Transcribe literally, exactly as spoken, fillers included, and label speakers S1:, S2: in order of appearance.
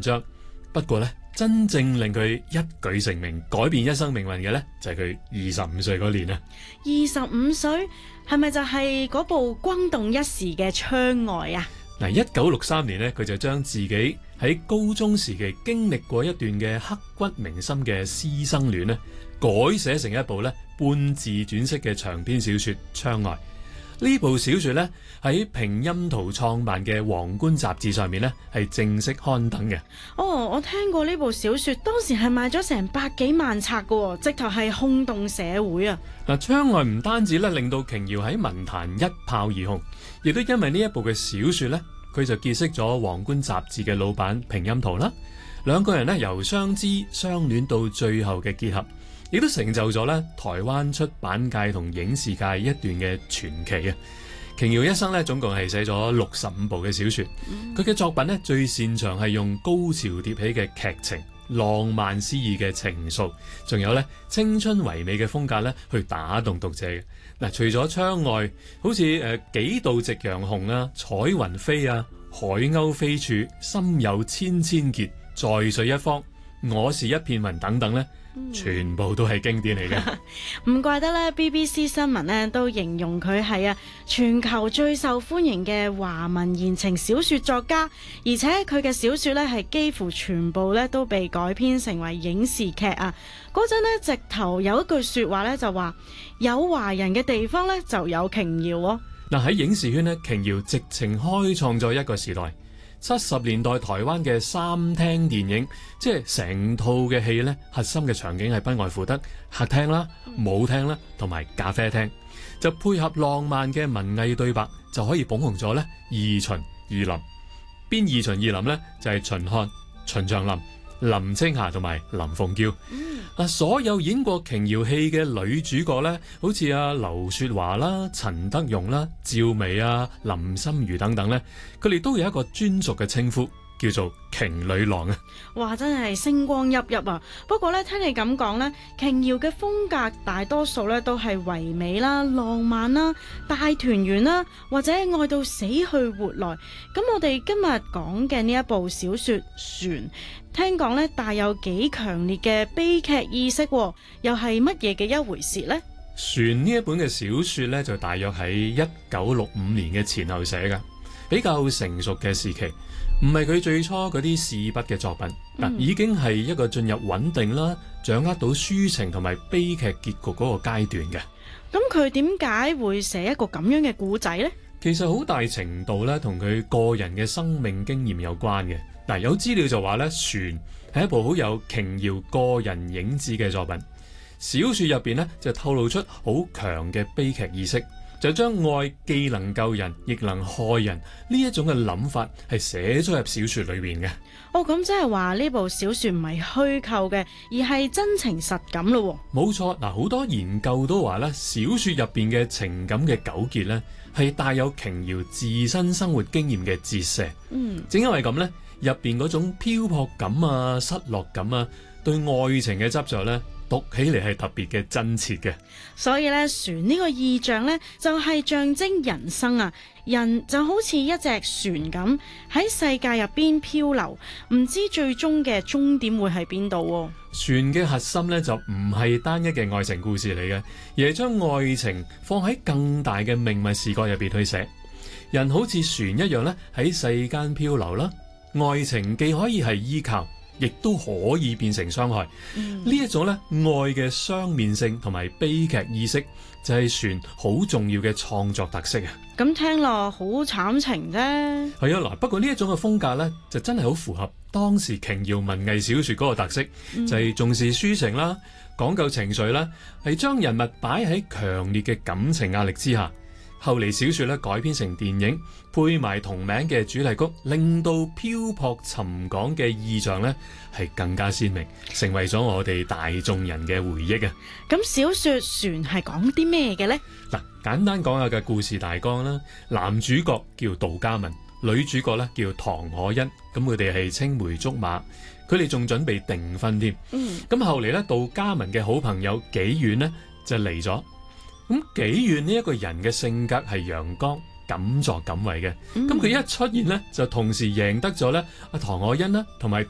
S1: 文章。不過咧，真正令佢一舉成名、改變一生命運嘅咧，就係佢二十五歲嗰年啊。
S2: 二十五歲係咪就係嗰部轟動一時嘅《窗外》啊？
S1: 嗱，一九六三年咧，佢就將自己喺高中時期經歷過一段嘅刻骨銘心嘅師生戀咧，改寫成一部咧半自傳式嘅長篇小說《窗外》。呢部小說咧喺平音圖創辦嘅《皇冠》雜誌上面咧係正式刊登嘅。
S2: 哦，我聽過呢部小說，當時係賣咗成百幾萬冊嘅，直頭係轟動社會啊！
S1: 嗱，《窗外》唔單止咧令到瓊瑤喺文壇一炮而紅，亦都因為呢一部嘅小說咧，佢就結識咗《皇冠》雜誌嘅老闆平音圖啦。兩個人咧由相知相戀到最後嘅結合，亦都成就咗咧台灣出版界同影視界一段嘅傳奇啊！瓊瑤一生咧總共係寫咗六十五部嘅小說，佢嘅作品咧最擅長係用高潮迭起嘅劇情、浪漫詩意嘅情愫，仲有咧青春唯美嘅風格咧去打動讀者嘅。嗱，除咗窗外，好似誒、呃、幾度夕陽紅啊、彩雲飛啊、海鷗飛處、心有千千結、在水一方、我是一片雲等等咧。全部都係經典嚟嘅。
S2: 唔怪得咧 B B C 新聞咧都形容佢係啊全球最受歡迎嘅華文言情小說作家，而且佢嘅小說咧係幾乎全部咧都被改編成為影視劇啊。嗰陣咧直頭有一句說話咧就話有華人嘅地方咧就有瓊瑤喎。
S1: 嗱，喺影視圈咧，瓊瑤直情開創咗一個時代。七十年代台灣嘅三廳電影，即係成套嘅戲咧，核心嘅場景係不外乎得客廳啦、舞廳啦同埋咖啡廳，就配合浪漫嘅文藝對白，就可以捧紅咗咧二秦二林。邊二秦二林呢？就係、是、秦漢、秦祥林、林青霞同埋林鳳嬌。嗱、嗯，所有演過瓊瑤戲嘅女主角咧，好似阿劉雪華啦、陳德容啦、趙薇啊、林心如等等咧，佢哋都有一個專屬嘅稱呼，叫做瓊女郎啊！
S2: 哇，真係星光熠熠啊！不過咧，聽你咁講咧，瓊瑤嘅風格大多數咧都係唯美啦、浪漫啦、大團圓啦，或者愛到死去活來。咁我哋今日講嘅呢一部小說《船》，聽講咧帶有幾強烈嘅悲劇意識，又係乜嘢嘅一回事呢？
S1: 《船》呢一本嘅小說咧，就大約喺一九六五年嘅前後寫㗎，比較成熟嘅時期。唔係佢最初嗰啲試筆嘅作品，嗱、嗯、已經係一個進入穩定啦，掌握到抒情同埋悲劇結局嗰個階段嘅。
S2: 咁佢點解會寫一個咁樣嘅故仔呢？
S1: 其實好大程度咧同佢個人嘅生命經驗有關嘅。嗱，有資料就話咧，《船》係一部好有瓊瑤個人影子嘅作品。小說入邊咧就透露出好強嘅悲劇意識。就將愛既能救人，亦能害人呢一種嘅諗法係寫咗入小說裏邊嘅。
S2: 哦，咁即係話呢部小說唔係虛構嘅，而係真情實感咯。
S1: 冇錯，嗱，好多研究都話咧，小說入邊嘅情感嘅糾結咧，係帶有瓊瑤自身生活經驗嘅折射。嗯，正因為咁咧，入邊嗰種漂泊感啊、失落感啊，對愛情嘅執着咧，讀起嚟係特別嘅真切嘅。
S2: 所以咧，船呢個意象咧，就係象徵人生啊。人就好似一隻船咁喺世界入邊漂流，唔知最終嘅終點會喺邊度。
S1: 船嘅核心咧就唔係單一嘅愛情故事嚟嘅，而係將愛情放喺更大嘅命運視角入邊去寫。人好似船一樣咧喺世間漂流啦，愛情既可以係依靠，亦都可以變成傷害。嗯、呢一種咧愛嘅雙面性同埋悲劇意識，就係船好重要嘅創作特色啊！
S2: 咁聽落好慘情啫。
S1: 係啊，嗱，不過呢一種嘅風格咧，就真係好符合當時瓊瑤文藝小說嗰個特色，嗯、就係重視抒情啦，講究情緒啦，係將人物擺喺強烈嘅感情壓力之下。後嚟小說咧改編成電影，配埋同名嘅主題曲，令到漂泊尋港嘅意象咧係更加鮮明，成為咗我哋大眾人嘅回憶啊！
S2: 咁小說船係講啲咩嘅呢？
S1: 嗱，簡單講下嘅故事大綱啦。男主角叫杜嘉文，女主角咧叫唐可欣，咁佢哋係青梅竹馬，佢哋仲準備訂婚添。嗯，咁後嚟咧，杜嘉文嘅好朋友紀遠呢就嚟咗。咁紀遠呢一個人嘅性格係陽剛、敢作敢為嘅，咁佢、嗯、一出現呢，就同時贏得咗咧阿唐可欣啦，同埋